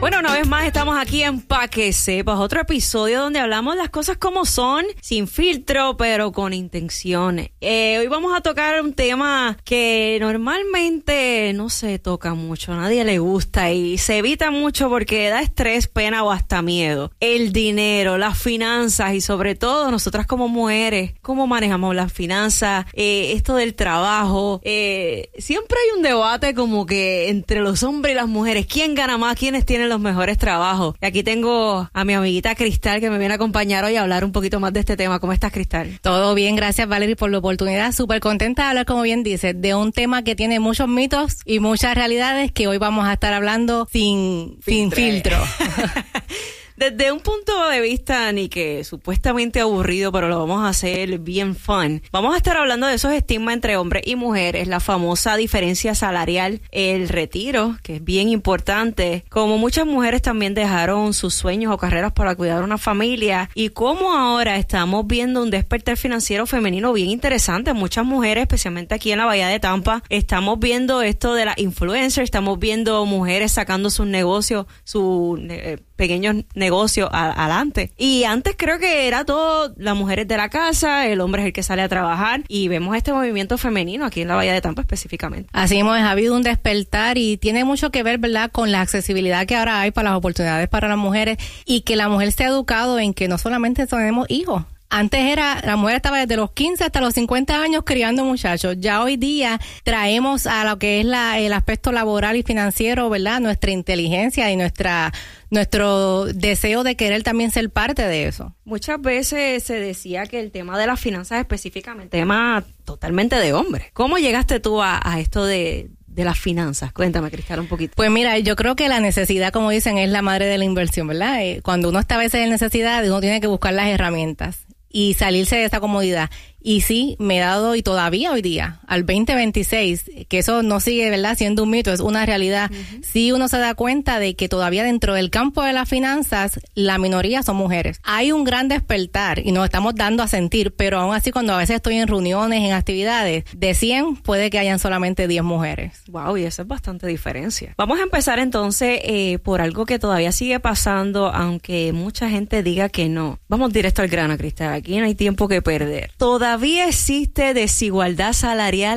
Bueno, una vez más estamos aquí en Pa' que Sepas, otro episodio donde hablamos las cosas como son, sin filtro, pero con intenciones. Hoy vamos a tocar un tema que normalmente no se toca mucho, a nadie le gusta y se evita mucho porque da estrés, pena o hasta miedo. El dinero, las finanzas y sobre todo nosotras como mujeres, cómo manejamos las finanzas, esto del trabajo. Siempre hay un debate como que entre los hombres y las mujeres, ¿quién gana más? ¿Quiénes tienen los mejores trabajos? Y aquí tengo a mi amiguita Cristal que me viene a acompañar hoy a hablar un poquito más de este tema. ¿Cómo estás, Cristal? Todo bien, gracias Valerie por la oportunidad. Súper contenta de hablar, como bien dices, de un tema que tiene muchos mitos y muchas realidades que hoy vamos a estar hablando sin filtro. Desde un punto de vista ni que supuestamente aburrido, pero lo vamos a hacer bien fun. Vamos a estar hablando de esos estigmas entre hombres y mujeres, la famosa diferencia salarial, el retiro, que es bien importante, como muchas mujeres también dejaron sus sueños o carreras para cuidar una familia, y cómo ahora estamos viendo un despertar financiero femenino bien interesante. Muchas mujeres, especialmente aquí en la Bahía de Tampa, estamos viendo esto de las influencers, estamos viendo mujeres sacando sus negocios, pequeños negocios adelante. Y antes creo que era todo las mujeres de la casa, el hombre es el que sale a trabajar, y vemos este movimiento femenino aquí en la Bahía de Tampa específicamente. Así hemos habido un despertar y tiene mucho que ver, ¿verdad?, con la accesibilidad que ahora hay para las oportunidades para las mujeres y que la mujer se ha educado en que no solamente tenemos hijos. Antes la mujer estaba desde los 15 hasta los 50 años criando muchachos. Ya hoy día traemos a lo que es el aspecto laboral y financiero, ¿verdad?, nuestra inteligencia y nuestro deseo de querer también ser parte de eso. Muchas veces se decía que el tema de las finanzas específicamente, tema totalmente de hombre. ¿Cómo llegaste tú a esto de las finanzas? Cuéntame, Cristal, un poquito. Pues mira, yo creo que la necesidad, como dicen, es la madre de la inversión, ¿verdad? Cuando uno está a veces en necesidad, uno tiene que buscar las herramientas y salirse de esa comodidad. Y sí, me he dado, y todavía hoy día, al 2026, que eso no sigue, ¿verdad?, siendo un mito, es una realidad. Uh-huh. Sí, uno se da cuenta de que todavía dentro del campo de las finanzas, la minoría son mujeres. Hay un gran despertar y nos estamos dando a sentir, pero aún así cuando a veces estoy en reuniones, en actividades, de 100 puede que hayan solamente 10 mujeres. Wow, y eso es bastante diferencia. Vamos a empezar entonces por algo que todavía sigue pasando, aunque mucha gente diga que no. Vamos directo al grano, Cristal, aquí no hay tiempo que perder. Todavía existe desigualdad salarial